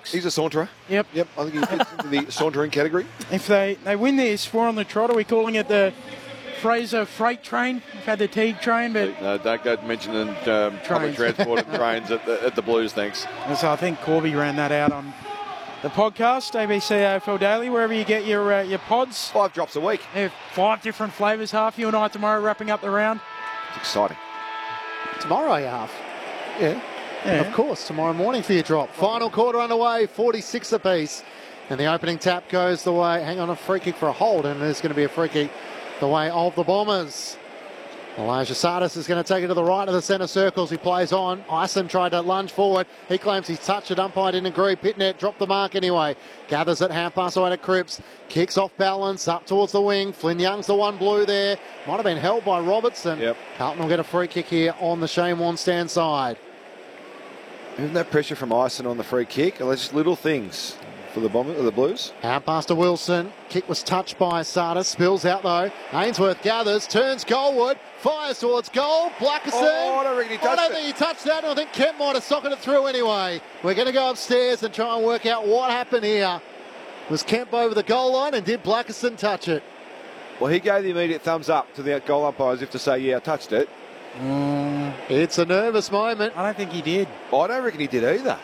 He's a saunterer. Yep. I think he fits into the sauntering category. If they win this 4 on the trot, are we calling it the Fraser Freight Train? We've had the Teague train, but... No, don't go mentioning public transport and trains at the Blues, thanks. So I think Corby ran that out on the podcast, ABC AFL Daily, wherever you get your pods. 5 drops a week. Yeah, 5 different flavours, half you and I tomorrow wrapping up the round. It's exciting. Tomorrow you have. Yeah. Yeah. Of course, tomorrow morning for your drop. Final quarter underway, 46 apiece. And the opening tap goes the way, hang on, a free kick for a hold, and there's going to be a free kick the way of the Bombers. Elijah Sardis is going to take it to the right of the centre circles. He plays on. Ison tried to lunge forward. He claims he's touched it. Umpire didn't agree. Pitnet dropped the mark anyway. Gathers at half pass away to Cripps. Kicks off balance up towards the wing. Flynn Young's the one blue there. Might have been held by Robertson. Yep. Carlton will get a free kick here on the Shane Warnstand side. Isn't that pressure from Ison on the free kick? Are they just little things for the Blues? Out past to Wilson. Kick was touched by Sardis. Spills out though. Ainsworth gathers. Turns goalward. Fires towards goal. Blackerson. Oh, I don't reckon he touched I don't think he touched that. I think Kemp might have socketed it through anyway. We're going to go upstairs and try and work out what happened here. Was Kemp over the goal line and did Blackerson touch it? Well, he gave the immediate thumbs up to the goal umpire as if to say, yeah, I touched it. It's a nervous moment. I don't think he did. I don't reckon he did either.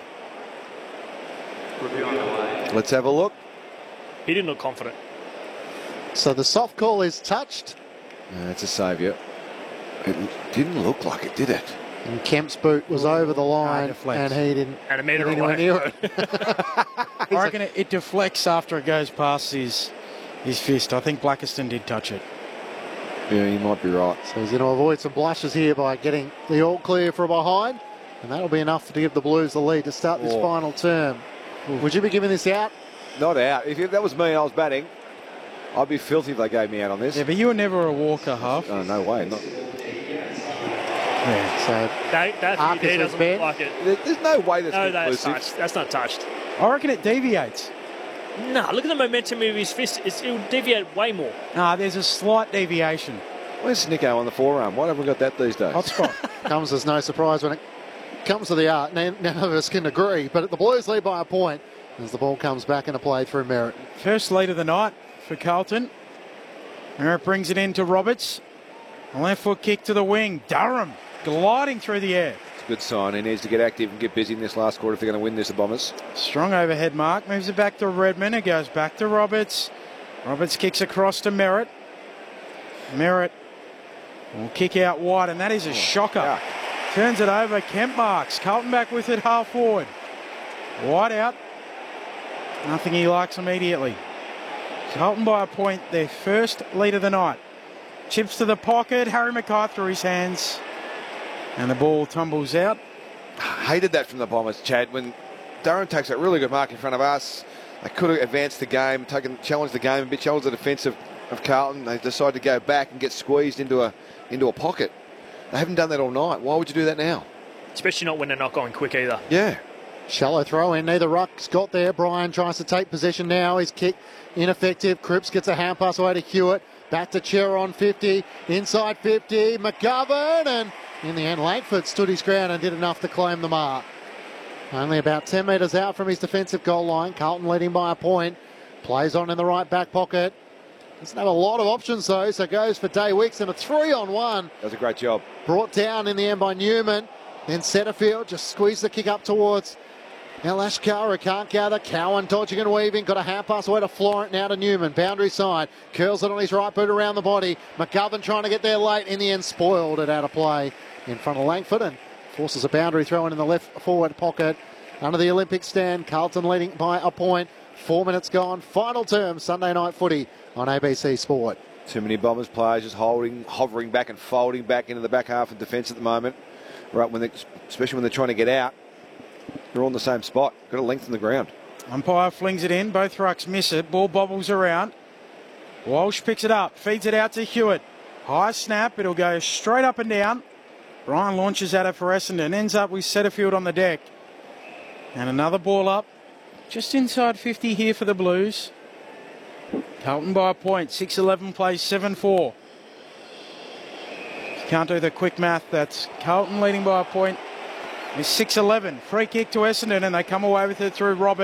Let's have a look. He didn't look confident. So the soft call is touched. It's a saviour. It didn't look like it, did it? And Kemp's boot was over the line and he didn't And a metre get anywhere away. near it. I reckon it deflects after it goes past his fist. I think Blackerson did touch it. Yeah, you might be right. So he's going to avoid some blushes here by getting the all clear from behind. And that'll be enough to give the Blues the lead to start this final term. Would you be giving this out? Not out. If that was me and I was batting, I'd be filthy if they gave me out on this. Yeah, but you were never a Walker half. Oh, no way. Not. Yeah, so That Arcus was doesn't bad. look like it. There's no way that's No, that's conclusive. touched. That's not touched. I reckon it deviates. Nah, look at the momentum of his fist. It'll deviate way more. There's a slight deviation. Where's Snicko on the forearm? Why haven't we got that these days? Hot spot. comes as no surprise when it comes to the art. None of us can agree, but the Blues lead by a point as the ball comes back into play through Merritt. First lead of the night for Carlton. Merritt brings it into Roberts. A left foot kick to the wing. Durham gliding through the air. It's a good sign. He needs to get active and get busy in this last quarter if they're going to win this, the Bombers. Strong overhead mark. Moves it back to Redmond. It goes back to Roberts. Roberts kicks across to Merritt. Merritt will kick out wide, and that is a shocker. Yeah. Turns it over. Kemp marks. Carlton back with it half forward. Wide out. Nothing he likes immediately. Carlton by a point. Their first lead of the night. Chips to the pocket. Harry Mackay through his hands. And the ball tumbles out. Hated that from the Bombers, Chad. When Durham takes that really good mark in front of us, they could have advanced the game, challenged the game a bit, challenged the defence of Carlton. They decide to go back and get squeezed into a pocket. They haven't done that all night. Why would you do that now? Especially not when they're not going quick either. Yeah. Shallow throw in. Neither ruck's got there. Bryan tries to take possession now. His kick ineffective. Cripps gets a hand pass away to Hewitt. Back to Chera on 50. Inside 50. McGovern. And in the end, Langford stood his ground and did enough to claim the mark. Only about 10 metres out from his defensive goal line. Carlton leading by a point. Plays on in the right back pocket. Doesn't have a lot of options though, so goes for Day Wicks and a 3-on-1. Does a great job. Brought down in the end by Newman. Then Setterfield just squeezed the kick up towards Alashkar, who can't gather. Cowan dodging and weaving. Got a hand pass away to Florent, now to Newman. Boundary side. Curls it on his right boot around the body. McGovern trying to get there late. In the end, spoiled it out of play in front of Langford and forces a boundary throw in the left forward pocket. Under the Olympic stand, Carlton leading by a point. 4 minutes gone. Final term, Sunday night footy on ABC Sport. Too many Bombers players just hovering back and folding back into the back half of defence at the moment. Right, especially when they're trying to get out. They're all in the same spot. Got a length in the ground. Umpire flings it in. Both rucks miss it. Ball bobbles around. Walsh picks it up. Feeds it out to Hewitt. High snap. It'll go straight up and down. Bryan launches at it for Essendon. Ends up with Setterfield on the deck. And another ball up. Just inside 50 here for the Blues. Carlton by a point. 6-11 plays 7-4. Can't do the quick math. That's Carlton leading by a point. It's 6-11. Free kick to Essendon and they come away with it through Roberts.